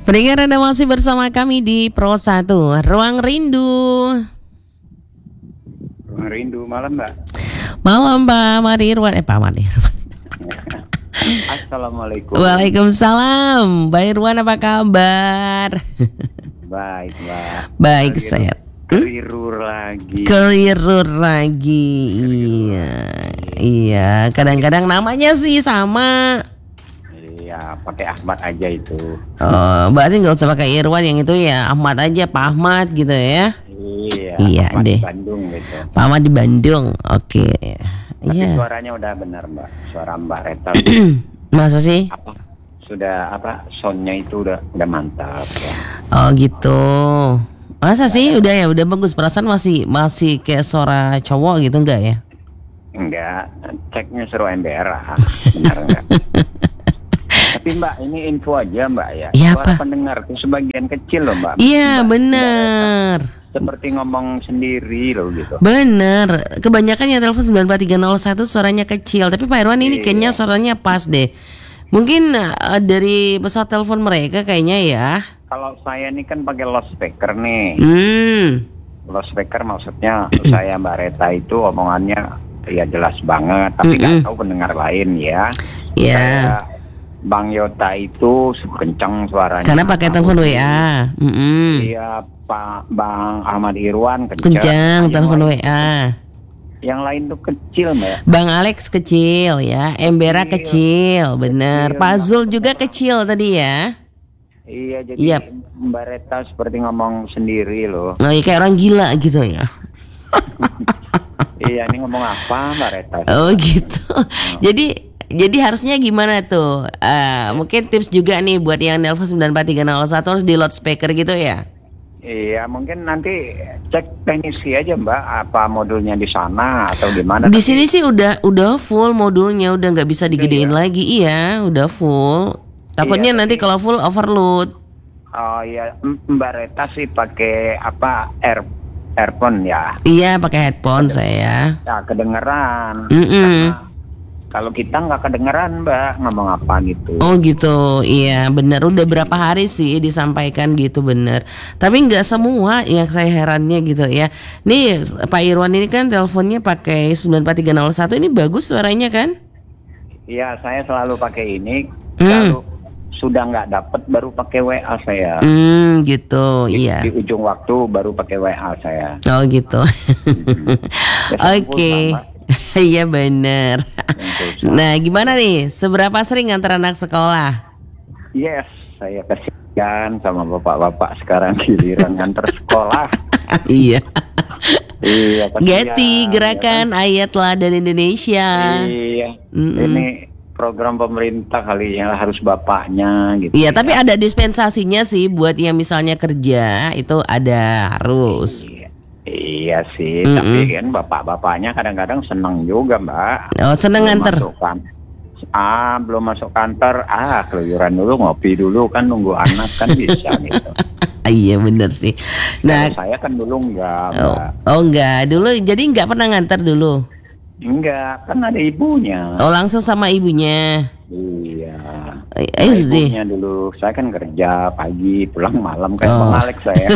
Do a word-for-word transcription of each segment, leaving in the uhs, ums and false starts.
Pendengar, Anda masih bersama kami di Pro satu Ruang Rindu. Ruang Rindu malam, Mbak. Malam, Mbak Marirwan. Eh, Pak Marirwan. Assalamualaikum. Waalaikumsalam. Mbak Irwan, apa kabar? Baik, Mbak. Baik, Kerir- saya. Kerirur lagi. Kerirur lagi. Iya. Iya, kadang-kadang namanya sih sama. Iya, pakai Ahmad aja itu. Oh, berarti nggak usah pakai Irwan, yang itu ya Ahmad aja, Pak Ahmad gitu ya. Iya. Iya Ahmad deh. di Bandung gitu. Pak Ahmad di Bandung. Oke. Tapi Iya. suaranya udah benar, Mbak. Suara Mbak Reta Masa sih? apa? Sudah apa? Soundnya itu udah udah mantap ya. Oh gitu. Masa sih udah ya udah bagus. Perasaan masih masih kayak suara cowok gitu enggak ya? Enggak, ceknya seru M B R ah. Benar enggak? Tapi Mbak, ini info aja Mbak ya. Iya, Suara apa? pendengar tuh sebagian kecil loh Mbak. Iya Mbak- bener. Mbak Reta seperti ngomong sendiri loh gitu. Bener. Kebanyakan yang telepon sembilan empat tiga nol satu suaranya kecil. Tapi Pak Irwan ini Iya. kayaknya suaranya pas deh. Mungkin eh, dari pesawat telepon mereka kayaknya ya. Kalau saya ini kan pakai loudspeaker nih. Hmm. Loudspeaker maksudnya saya Mbak Reta itu omongannya ya jelas banget. Tapi nggak Mm-mm. tahu pendengar lain ya. Ya. Kayak Bang Yota itu kencang suaranya. Karena pakai telepon W A. Mm-mm. Iya, Pak Bang Ahmad Irwan kencang. Kencang Yang telepon lain- W A. Yang lain tuh kecil Mbak. Bang Alex kecil ya, Embera Kecil. kecil, bener. Kecil, Pak Zul Mbak. juga kecil tadi ya. Iya, jadi Yap. Mbak Reta seperti ngomong sendiri loh. Oh, ya, kayak orang gila gitu ya. Iya, ini ngomong apa Mbak Reta? Oh gitu. Jadi jadi harusnya gimana tuh? Eh, mungkin tips juga nih buat yang nelpon sembilan empat tiga nol satu harus di loudspeaker gitu ya. Iya, mungkin nanti cek teknisi aja Mbak, apa modulnya di sana atau di mana? Di Tapi- sini sih udah udah full modulnya, udah nggak bisa digedein Iya. lagi. Iya, udah full. Takutnya Iya, nanti tapi- kalau full overload. Oh iya, M- Mbak Reta sih pakai apa air earphone ya? Iya, pakai headphone saya. Ya kedengeran. Mm-mm. Karena kalau kita nggak kedengeran Mbak ngomong apa gitu. Oh gitu, iya benar. Udah berapa hari sih disampaikan gitu bener. Tapi nggak semua, yang saya herannya gitu ya. Nih Pak Irwan ini kan teleponnya pakai sembilan empat tiga nol satu, ini bagus suaranya kan? Iya, saya selalu pakai ini. Hmm. Kalau sudah nggak dapet baru pakai W A saya. Hmm gitu, Di, iya. di ujung waktu baru pakai W A saya. Oh gitu. Ya, Oke, Mbak. iya bener. Yang Nah gimana nih? Seberapa sering antar anak sekolah? Yes, saya kasihan sama bapak-bapak sekarang giliran nganter sekolah. Iya. Iya, kasihan, Getty, ya gerakan ayat teladan Indonesia. kan? Iya. Mm-mm. Ini program pemerintah kali ya harus bapaknya gitu. Iya, tapi ada dispensasinya sih buat yang misalnya kerja itu ada harus. Iya, iya sih, Mm-mm. tapi kan bapak-bapaknya kadang-kadang seneng juga Mbak. Oh, seneng Belum nganter. masuk kan- Ah, belum masuk kantor, ah keluyuran dulu, ngopi dulu kan nunggu anak kan bisa gitu. Ah, iya bener sih. Nah, Kalau saya kan dulu enggak, oh, Mbak. oh enggak dulu, jadi enggak pernah nganter dulu. Enggak, kan ada ibunya. Oh, langsung sama ibunya. Iya. Eh, Sama S D. ibunya dulu. Saya kan kerja pagi, pulang malam kayak Oh. Bang Alex saya.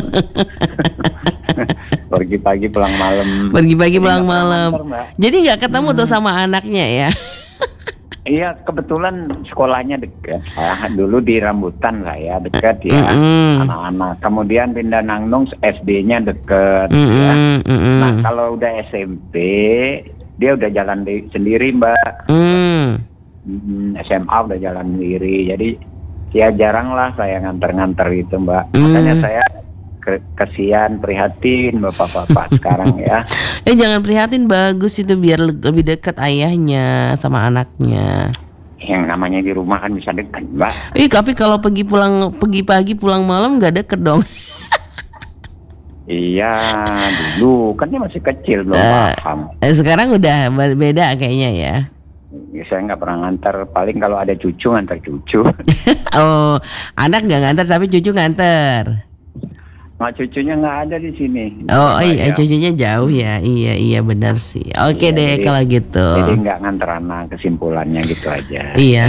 Pergi pagi, pulang malam. Pagi-pagi Jadi pulang nggak pernah malam. nganter, Mbak. Jadi nggak ketemu tuh sama anaknya ya? Iya, kebetulan sekolahnya dekat. Saya dulu di Rambutan saya dekat ya, Mm-mm. anak-anak. Kemudian pindah Nangnung, S D-nya dekat. Ya. Mm-mm, mm-mm. Nah, kalau udah S M P, dia udah jalan di- sendiri, Mbak. Hmm. Hmm, S M A udah jalan sendiri. Jadi ya jarang lah saya nganter-nganter itu, Mbak. Hmm. Makanya saya ke- kasihan, prihatin bapak-bapak sekarang ya. Eh jangan prihatin, bagus itu biar le- lebih dekat ayahnya sama anaknya. Yang namanya di rumah kan bisa dekat, Mbak. Ih, tapi kalau pergi pulang pergi pagi pulang malam nggak deket dong. Iya, dulu kan dia masih kecil belum Eh. paham. Eh, sekarang udah ber- beda kayaknya ya. Ya, saya nggak pernah nganter, paling kalau ada cucu nganter cucu. Oh, anak nggak nganter tapi cucu nganter. mak cucunya nggak ada di sini. Oh iya, Surabaya. cucunya jauh ya. Iya iya benar sih. Oke Iya, deh jadi- kalau gitu. Jadi nggak nganter anak, kesimpulannya gitu aja. Iya.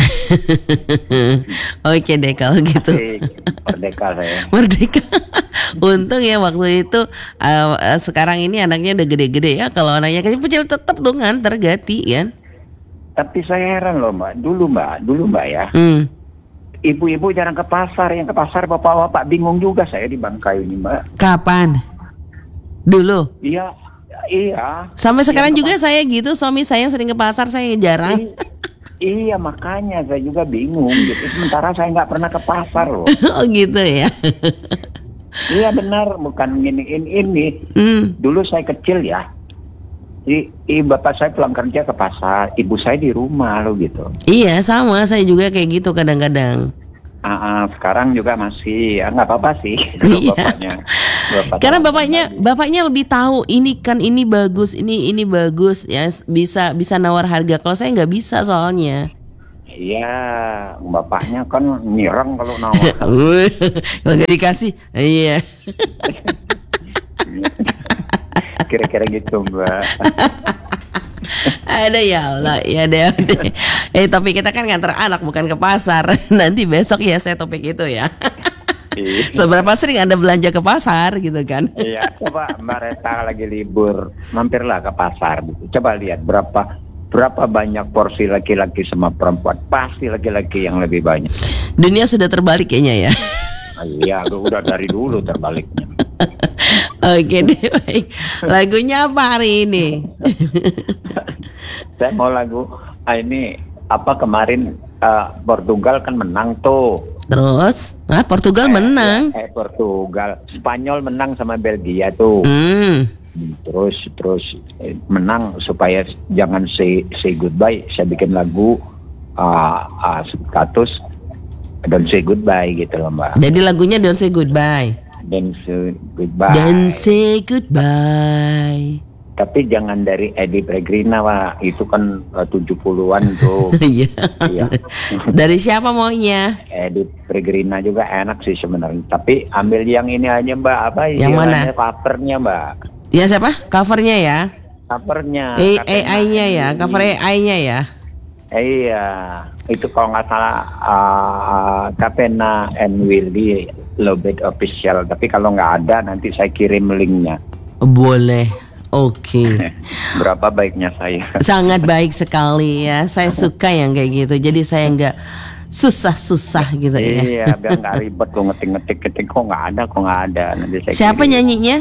Oke deh kalau gitu. Asik, merdeka saya. Merdeka. Untung ya waktu itu uh, uh, sekarang ini anaknya udah gede-gede ya. Kalau anaknya kecil-kecil tetap tuh nganter ganti kan. Tapi saya heran loh mbak, dulu mbak, dulu mbak ya, Hmm. ibu-ibu jarang ke pasar, yang ke pasar bapak-bapak bingung juga saya di Bangkai ini mbak. Kapan? Dulu. Iya, iya. Sampai sekarang Yang ke juga saya gitu. Suami saya sering ke pasar, saya jarang. I- iya makanya saya juga bingung gitu. Sementara saya nggak pernah ke pasar loh. Oh gitu ya. Iya benar, bukan ini ini. ini. Hmm. Dulu saya kecil ya. I, i bapak saya pulang kerja ke pasar, ibu saya di rumah loh gitu. Iya sama, saya juga kayak gitu kadang-kadang. Ah, ah, sekarang juga masih, ah, nggak apa-apa sih. Kalau Iya. bapaknya. bapak Karena tahu bapaknya lagi. bapaknya lebih tahu ini kan ini bagus, ini ini bagus ya, bisa bisa nawar harga. Kalau saya nggak bisa soalnya. Iya, bapaknya kan nyerang kalau nawar. Wih, kalau nggak dikasih, iya. Kira-kira gitu mbak. Ada ya Allah, ya deh. deh. Eh tapi kita kan nganter anak bukan ke pasar. Nanti besok ya saya topik itu ya. Iya. Seberapa sering Anda belanja ke pasar gitu kan? Iya, coba Mbak Reta lagi libur, mampirlah ke pasar. gitu. Coba lihat berapa berapa banyak porsi laki-laki sama perempuan. Pasti laki-laki yang lebih banyak. Dunia sudah terbalik kayaknya ya. Ah, iya, udah dari dulu terbaliknya. Oke deh baik. Lagunya apa hari ini? Saya mau lagu ah, ini apa kemarin ah, Portugal kan menang tuh. Terus, nah Portugal menang. Eh Portugal, Spanyol menang sama Belgia tuh. Hmm. Terus terus eh, menang supaya jangan say say goodbye. Saya bikin lagu uh, uh, status don't say goodbye gitu loh mbak. Jadi lagunya Don't Say Goodbye. Don't say goodbye. Don't say goodbye. Tapi jangan dari Edi Pregrina pak. Itu kan uh, tujuh puluhan tuh. Iya. Iya. Dari siapa maunya? Edi Pregrina juga enak sih sebenarnya. Tapi ambil yang ini aja mbak. Apa Yang mana? istilahnya, covernya mbak. Ya siapa? Covernya ya. Covernya. A I-nya ya, cover A I-nya ya. Iya, itu kalau nggak salah uh, Kapena and Willy Lobet official. Tapi kalau nggak ada nanti saya kirim linknya. Boleh. Oke. Berapa baiknya saya? Sangat baik sekali ya. Saya suka yang kayak gitu. Jadi saya nggak susah-susah gitu ya. Iya, biar nggak ribet kok ngetik-ngetik ketik kok nggak ada, kok nggak ada. Nanti saya Siapa kirim. nyanyinya?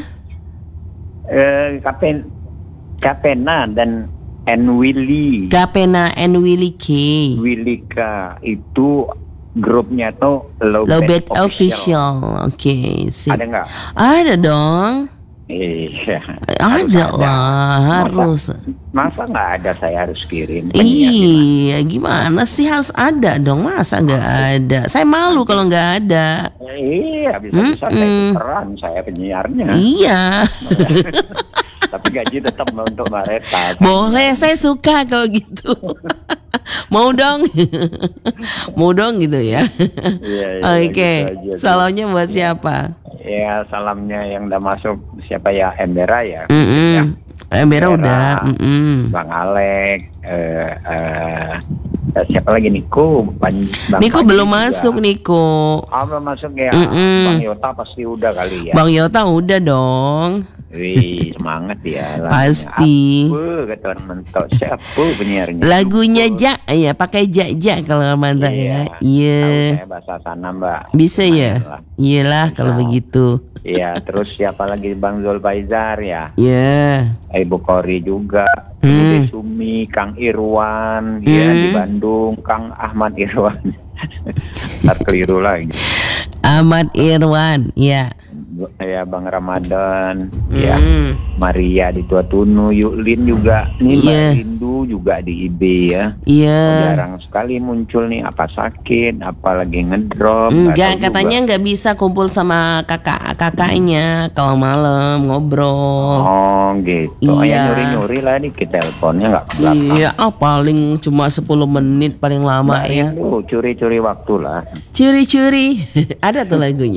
Eh, Kapen, Kapena dan and Willy. Kapena and Willy K. Willy K itu grupnya tuh Lobet, Lobet official. official. Oke, sip. Ada nggak? Ada dong. Iya. Ada lah, harus. Masa nggak ada saya harus kirim? Penyiar gimana? Iya, gimana sih harus ada dong? Masa nggak ada? Saya malu kalau nggak ada. Iya, bisa-bisa saya Mm-mm. peran saya penyiarnya. Iya, Tapi gaji tetap untuk Mbak Reta. boleh. Saya suka kalau gitu. Mau dong, mau dong gitu ya. Iya, iya, Oke, gitu aja. salamnya buat siapa? Ya, salamnya yang udah masuk siapa ya? Embera ya. Mm-mm. Ya. Eh, Bera Bera. udah. Mm-mm. Bang Alek, eh, eh, siapa lagi Niko? Pan, Bang Niko Panji belum juga. masuk Niko. Ah, belum masuk ya. Mm-mm. Bang Yota pasti udah kali ya. Bang Yota udah dong. Wih, semangat ya. lagunya. Pasti. Apa kata orang mentok? Siapa penyiarnya? Lagunya Lupa. Ja, ya pakai Ja Ja kalau mantap ya. Tahu Iya. saya bahasa sana mbak. Bisa Lumayan ya? lah. Iyalah kalau Tahu. begitu. Iya, terus siapa lagi Bang Zul Faizar ya? Ya. Ibu Kori juga. Hmm. Ibu Desumi, Kang Irwan, ya Hmm. di Bandung, Kang Ahmad Irwan. Ntar keliru lagi. Ahmad Irwan, ya. Ya Bang Ramadan, ya Hmm. Maria di Tua Tunu, Yuklin juga. Nih Mbak Iya. Rindu juga di I B ya. Iya. Jarang sekali muncul nih, apa sakit, apa lagi ngedrop. nggak Enggak, tahu katanya juga. nggak bisa kumpul sama kakak kakaknya kalau malam ngobrol. Oh gitu. Oh, ya Iya. nyuri-nyuri lah dikit teleponnya nggak ke belakang. Iya, ah, paling cuma sepuluh menit paling lama Mbak ya. Rindu, curi-curi waktu lah. Curi-curi. Ada tuh lagunya.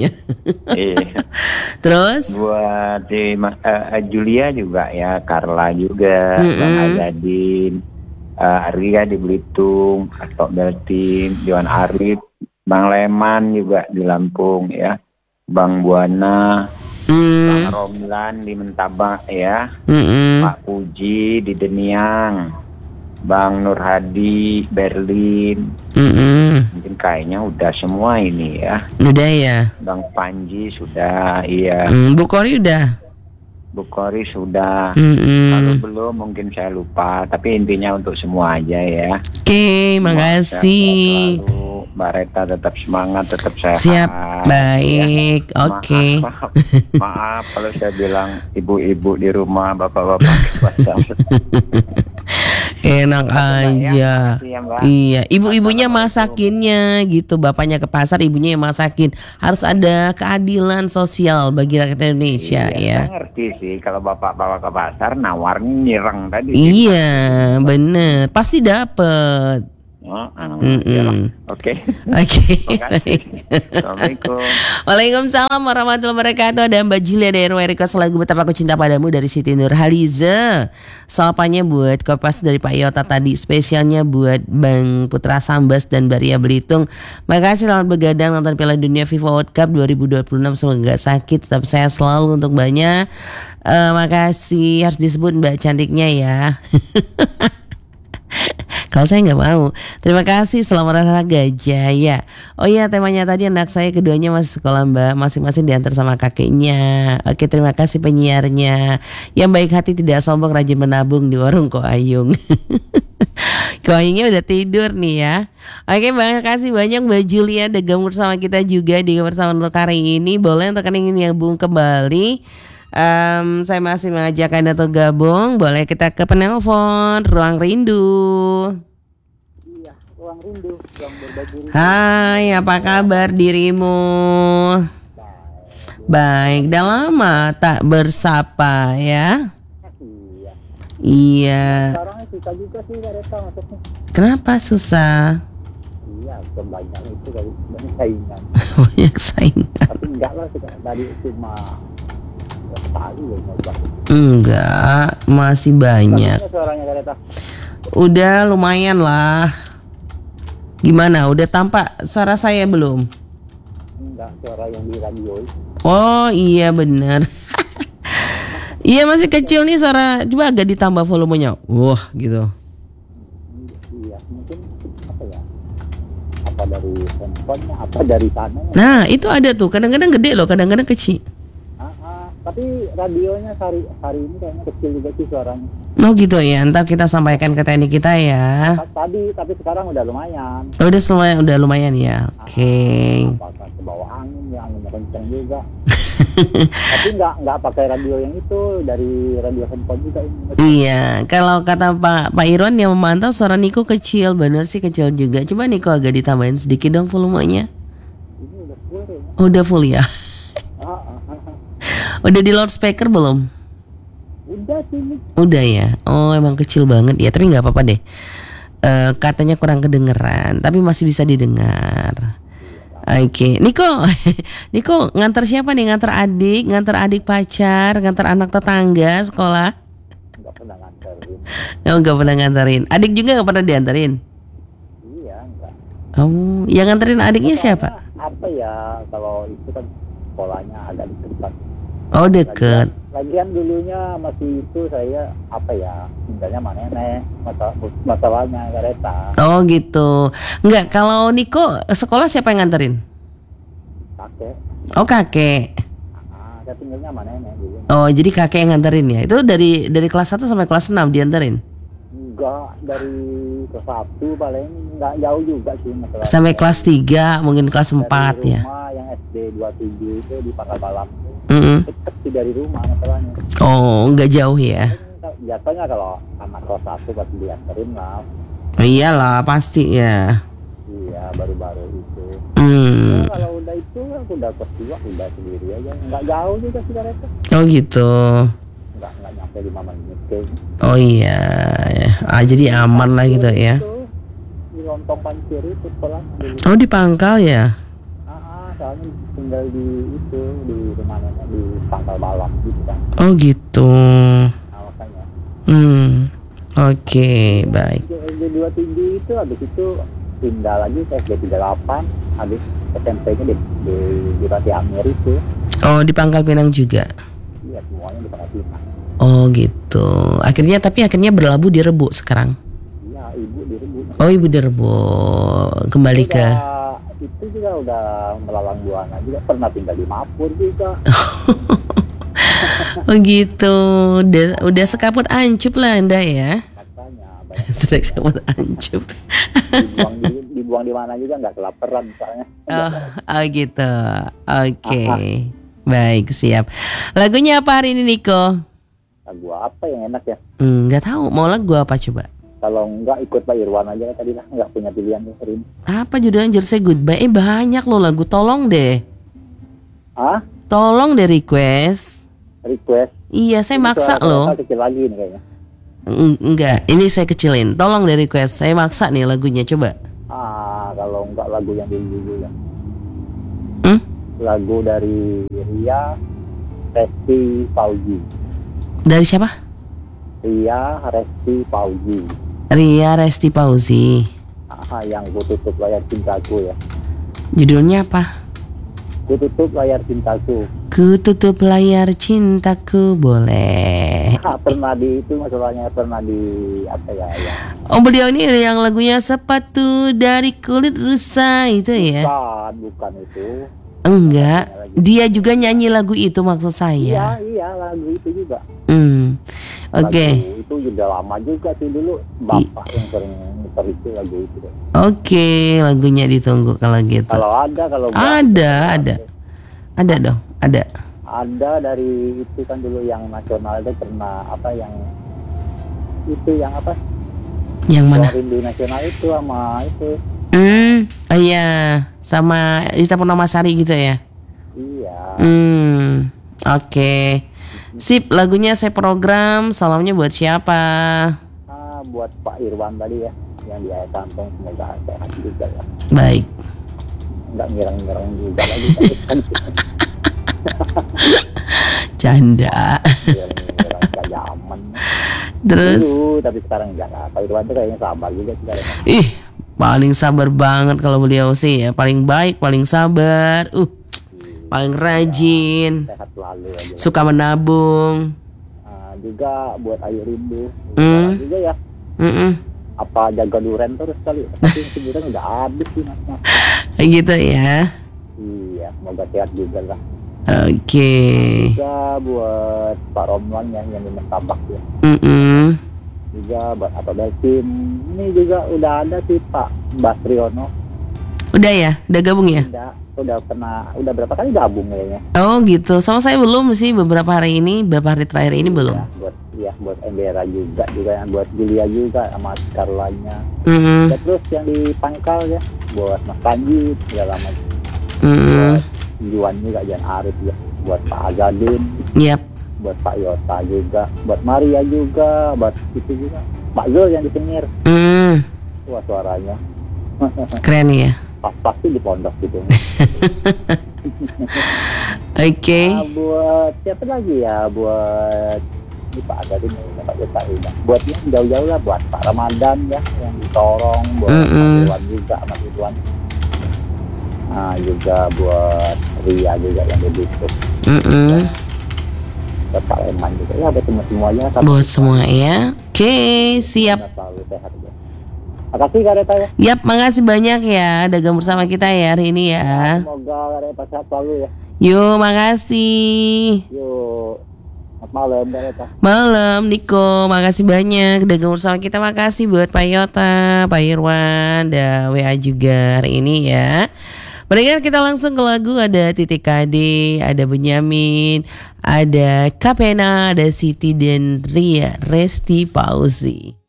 Iya. Terus? Buat si Ma- eh, eh, Julia juga ya, Carla juga, Mm-mm. Bang Azadin, eh, Arya di Belitung, Atok Beltim, Johan Arif, Bang Leman juga di Lampung ya, Bang Buana, Bang Mm. Romlan di Mentabak ya, Mm-mm. Pak Puji di Deniang, Bang Nur Hadi, Berlin, Mm-mm. mungkin kayaknya udah semua ini ya. Udah ya. Bang Panji sudah, iya. Mm, Bu Kori udah. Bu Kori sudah. Mm-mm. Kalau belum mungkin saya lupa, tapi intinya untuk semua aja ya. Oke, makasih. Sehat selalu. Mbak Reta tetap semangat, tetap sehat. Siap, baik. Ya. Oke. Maaf, maaf, maaf kalau saya bilang ibu-ibu di rumah, bapak-bapak di pasar. Enak aja. Makasih ya, Mbak. Iya, ibu-ibunya masakinnya gitu, bapaknya ke pasar, ibunya yang masakin. Harus ada keadilan sosial bagi rakyat Indonesia Iya, ya. saya ngerti sih kalau bapak bawa ke pasar nawarnya nyerang tadi. Iya, bener. Pasti dapet. Oh, ah, Mm-mm. iyalah. Oke. Oke. Makasih. Assalamualaikum. Waalaikumsalam warahmatullahi wabarakatuh. Ada Mbak Julia dari R W request lagu Betapa Aku Cinta Padamu dari Siti Nurhaliza. Salapannya buat Kopas dari Pak Yota tadi. Spesialnya buat Bang Putra Sambas dan Baria Belitung. Makasih selamat begadang nonton Piala Dunia FIFA World Cup dua ribu dua puluh enam. Semoga gak sakit, tetap sehat selalu untuk Mbaknya. Eh, makasih, harus disebut Mbak cantiknya ya. Kalau saya nggak mau. Terima kasih, selamat olahraga Jaya. Oh iya, temanya tadi anak saya keduanya masih sekolah Mbak, masing-masing diantar sama kakeknya. Oke, terima kasih penyiarnya. Yang baik hati tidak sombong, rajin menabung di warung Ko Ayung. Ko Ayungnya udah tidur nih ya. Oke, terima kasih banyak Mbak Julia udah gabung bersama kita juga di kebersamaan untuk hari ini. Boleh untuk yang ingin gabung kembali. Um, saya masih mengajak Anda untuk gabung. Boleh kita ke penelpon Ruang Rindu. Iya, ruang rindu, ruang berbagi rindu. Hai, apa kabar dirimu? Baik, udah lama tak bersapa ya. Iya. Iya. Sekarang susah juga sih mereka masuknya. Kenapa susah? Iya, kebanyakan itu dari banyak saingan. Banyak saingan. Tapi enggak lah, sudah dari cuma sekali ya nyoba. Enggak, masih banyak. Bagaimana suaranya kereta? Udah lumayan lah. Gimana? Udah tampak suara saya belum? Enggak, suara yang di radio itu. Oh iya benar. Iya masih kecil nih suara. Coba agak ditambah volumenya. Wah gitu. Iya, mungkin apa ya? Apa dari handphonenya, apa dari sana? Nah itu ada tuh. Kadang-kadang gede loh, kadang-kadang kecil. Ah, ah. Tapi radionya hari hari ini kayaknya kecil juga sih suaranya. Oh gitu ya. Ntar kita sampaikan ke teknik kita ya. Tadi, tapi sekarang udah lumayan. Oh, udah lumayan, udah lumayan ya. Oke. Apakah ke bawah angin, ya anginnya kenceng juga. Tapi nggak nggak pakai radio yang itu, dari radio handphone juga ini. Iya, kalau kata Pak Pak Irwan yang memantau suara Niko kecil, bener sih kecil juga. Coba Niko agak ditambahin sedikit dong volumenya. Ini udah full ya. Oh, udah full ya. Ah, ah, ah, ah. Udah di loudspeaker belum? Udah sih ini. Udah ya. Oh, emang kecil banget ya, tapi nggak apa-apa deh. Eh, katanya kurang kedengeran, tapi masih bisa didengar. Oke, Niko, Niko ngantar siapa nih? Ngantar adik, ngantar adik pacar, ngantar anak tetangga sekolah? Nggak pernah nganterin. Oh, nggak pernah nganterin. Adik juga nggak pernah diantarin. Iya nggak. Oh, yang nganterin adiknya siapa? Soalnya apa ya, kalau itu kan sekolahnya agak di dekat. Oh, deket. Lagian, lagian dulunya masih itu saya apa ya, tinggalnya sama nenek, masalah, masalahnya kereta. Oh gitu. Enggak, kalau Niko sekolah siapa yang nganterin? Kakek. Oh kakek. Ah, saya tinggalnya sama nenek dulu. Oh jadi kakek yang nganterin ya. Itu dari dari kelas satu sampai kelas enam dianterin? Enggak, dari kelas satu paling enggak jauh juga sih masalah. Sampai kelas tiga, mungkin kelas empat dari ya. rumah yang S D dua puluh tujuh itu di Pangkal Balam. Mm-mm. Deket sih dari rumah masalahnya. Oh enggak jauh ya. Biasanya kalau anak kelas satu pasti dianterin lah. Oh, iyalah pasti ya. Iya, baru-baru itu. Hmm. Ya, kalau udah itu aku udah kelas dua udah sendiri aja. Enggak jauh juga sih kereta. Oh gitu. Enggak enggak nyampe lima menit kayaknya. Oh iya. Ah jadi aman lah gitu ya. Itu, di Lontong Pancir itu sekolah dulu. Oh di Pangkal ya. Ah, ah, salah soalnya tinggal di itu di rumah nenek di Pangkal Balam gitu kan. Oh gitu. Nah, makanya. Hmm. Oke, baik. S D dua puluh tujuh itu habis itu pindah lagi ke S D tiga puluh delapan, habis S M P-nya di di, di Rati Amir itu. Oh, di Pangkal Pinang juga. Iya, semuanya di Pangkal Pinang. Oh gitu. Akhirnya tapi akhirnya berlabuh di Rebo sekarang. Iya, ibu di Rebo. Oh, ibu di Rebo. Kembali Udah, ke itu juga udah melalang buana juga, pernah tinggal di Mapur juga. Oh gitu. Udah, udah sekaput ancup lah Anda ya. Katanya banyak Sudah sekaput ancup. dibuang di, dibuang di mana juga nggak kelaparan misalnya. Oh, oh gitu. Oke. Baik, siap. Lagunya apa hari ini Niko? Lagu apa yang enak ya? Hmm, nggak tahu. Mau lagu apa coba? Kalau nggak ikut Pak Irwan aja tadi lah, nggak punya pilihan tuh hari ini. Apa judulnya Jersey Goodbye? Eh banyak loh lagu. Tolong deh. Ah? Tolong deh request. Request. Iya, saya Ini maksa suara loh. saya kecil lagi nih kayaknya. Eng- Enggak, ini saya kecilin. Tolong deh request. Saya maksa nih lagunya, coba. Ah, kalau nggak lagu yang dulu ya. Hmm? Lagu dari Ria, Resti, Fauzi. Dari siapa? Ria, Resti, Fauzi. Ria Resti Pauzi. Ah, yang ku tutup layar cintaku ya. Judulnya apa? Ku tutup layar cintaku. Ku tutup layar cintaku, boleh. Ah, pernah di itu masalahnya pernah di apa ya? Ya. Oh, beliau ini yang lagunya Sepatu dari Kulit Rusa itu ya? Bukan, bukan itu. Enggak, dia juga nyanyi lagu itu maksud Iya, saya. iya lagu itu juga. Hmm. Oke. Lagu itu udah lama juga sih dulu bapak yang sering muter itu lagu itu. Oke, lagunya ditunggu kalau gitu. Kalau ada, kalau nggak, Ada, ada. Ada dong, ada. ada dari itu kan dulu yang nasional itu pernah apa yang itu yang apa? Yang mana? Yang Rindu Nasional itu sama itu. Hmm, oh iya, sama Ita Purnamasari gitu ya. Iya. Hmm, oke. Sip, lagunya saya program. Salamnya buat siapa? Ah, buat Pak Irwan tadi ya, yang di Ayah Kantong, semoga sehat juga ya. Baik. Nggak ngirang-ngirang juga lagi tapi kan Canda. ngirang-ngirang nggak zaman. Terus, Dulu, tapi sekarang jangan. Pak Irwan tuh kayaknya sabar juga sih kayaknya. ih, paling sabar banget kalau beliau sih ya. Paling baik, paling sabar. Uh, paling rajin. Sehat selalu aja. Suka menabung. Ah, juga buat Ayu Rindu. Hmm. Juga ya. Mm-mm. Apa jaga duren terus kali. Tapi sebenarnya udah habis sih mas. Mas. Gitu ya. Iya, semoga sehat juga lah. Oke. Juga buat Pak Romlan yang yang di Martabak ya. Mm-mm. Juga buat Atau Belkim. Ini juga udah ada sih Pak Basriono. Udah ya, udah gabung ya. Udah, udah pernah, udah berapa kali gabung kayaknya. Oh gitu. Sama saya belum sih beberapa hari ini, beberapa hari terakhir ini belum. Ya, buat ya buat Embera juga, juga yang buat Julia juga sama Carlanya. Mm-mm. Ya, terus yang di Pangkal ya, buat Mas Panji segala macam. Mm-mm. Buat Juan juga, Jan Arif ya, buat Pak Azadin, Yap. buat Pak Yota juga, buat Maria juga, buat itu juga. Pak Zul yang di Pinggir, Mm. wah suaranya Keren ya. pas pasti di pondok gitu. Oke. Nah, buat siapa lagi ya, buat ini Pak Azadin ya, Pak Yota juga. Buat yang jauh-jauh lah, buat Pak Ramadan ya, yang di Sorong, buat Mm-mm. Pak Ridwan juga, Mas Ridwan. Nah, juga buat Ria juga yang di Bituk. Mm-mm. Buat Pak Leman juga ya, buat semua semuanya. Buat semua ya. Oke, siap. Selalu sehat ya. Makasih Kak Reta ya. Yap, makasih banyak ya dagang bersama kita ya hari ini ya. Semoga Kak Reta sehat selalu ya. Yuk, makasih. Yuk. Selamat malam Kak Reta. Malam Niko, makasih banyak dagang bersama kita. Makasih buat Pak Yota, Pak Irwan, dan W A juga hari ini ya. Mendingan kita langsung ke lagu. Ada Titik K D, ada Benyamin, ada Kapena, ada Siti dan Ria Resti Pauzi.